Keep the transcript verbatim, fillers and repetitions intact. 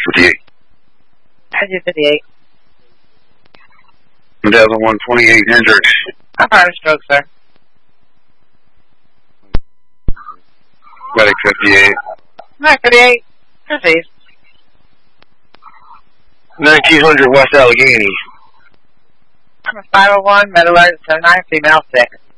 fifty-eight. I do fifty-eight. Delta one twenty-eight Hendricks. How far is stroke, sir? Medic fifty-eight. Medic fifty-eight. Proceed. nineteen hundred West Allegheny. I'm a five oh one, Metal Alert, seven nine, female sick.